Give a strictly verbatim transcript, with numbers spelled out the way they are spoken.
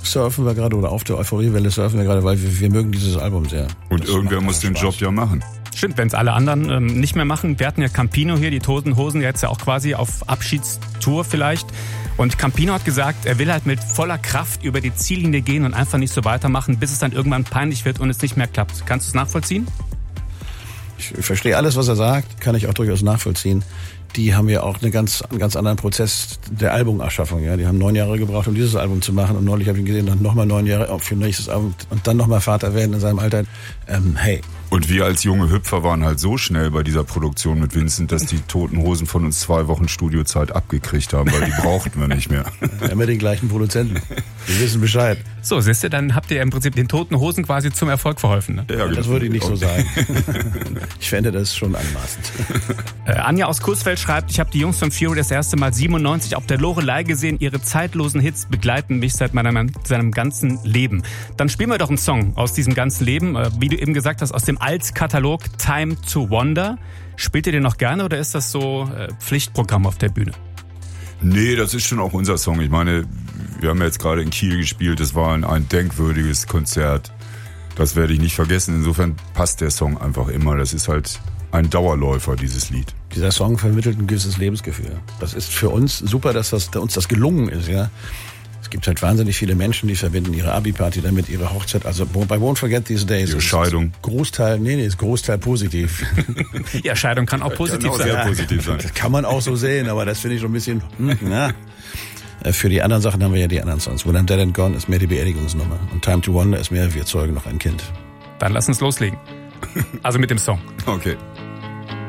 surfen wir gerade oder auf der Euphoriewelle surfen wir gerade, weil wir, wir mögen dieses Album sehr. Und das irgendwer muss den Spaß. Job ja machen. Stimmt, wenn es alle anderen ähm, nicht mehr machen. Wir hatten ja Campino hier, die Toten Hosen, jetzt ja auch quasi auf Abschiedstour vielleicht. Und Campino hat gesagt, er will halt mit voller Kraft über die Ziellinie gehen und einfach nicht so weitermachen, bis es dann irgendwann peinlich wird und es nicht mehr klappt. Kannst du es nachvollziehen? Ich verstehe alles, was er sagt, kann ich auch durchaus nachvollziehen. Die haben ja auch eine ganz, einen ganz anderen Prozess der Albumerschaffung. Ja, die haben neun Jahre gebraucht, um dieses Album zu machen. Und neulich habe ich ihn gesehen, dann nochmal neun Jahre für ein nächstes Album und dann nochmal Vater werden in seinem Alter. Ähm, hey. Und wir als junge Hüpfer waren halt so schnell bei dieser Produktion mit Vincent, dass die Toten Hosen von uns zwei Wochen Studiozeit abgekriegt haben, weil die brauchten wir nicht mehr. Wir haben ja den gleichen Produzenten. Wir wissen Bescheid. So, siehst du, dann habt ihr im Prinzip den Toten Hosen quasi zum Erfolg verholfen. Ne? Ja, das würde ich nicht so sagen. Ich fände das schon anmaßend. Äh, Anja aus Coesfeld schreibt, ich habe die Jungs von Fury das erste Mal siebenundneunzig auf der Loreley gesehen. Ihre zeitlosen Hits begleiten mich seit meinem, seinem ganzen Leben. Dann spielen wir doch einen Song aus diesem ganzen Leben, äh, wie du eben gesagt hast, aus dem Altkatalog Time to Wonder. Spielt ihr den noch gerne oder ist das so äh, Pflichtprogramm auf der Bühne? Nee, das ist schon auch unser Song. Ich meine, wir haben jetzt gerade in Kiel gespielt. Das war ein, ein denkwürdiges Konzert. Das werde ich nicht vergessen. Insofern passt der Song einfach immer. Das ist halt ein Dauerläufer, dieses Lied. Dieser Song vermittelt ein gewisses Lebensgefühl. Das ist für uns super, dass das, dass uns das gelungen ist, ja. Es gibt halt wahnsinnig viele Menschen, die verbinden ihre Abi-Party damit, ihre Hochzeit. Also bei Won't Forget These Days. Ihre Scheidung. Großteil, nee, nee, ist Großteil positiv. Ja, Scheidung kann auch positiv kann auch sein. sehr positiv sein. Das kann man auch so sehen, aber das finde ich schon ein bisschen, hm, na. Für die anderen Sachen haben wir ja die anderen Songs. When I'm Dead and Gone ist mehr die Beerdigungsnummer. Und Time to Wonder ist mehr, wir zeugen noch ein Kind. Dann lass uns loslegen. Also mit dem Song. Okay.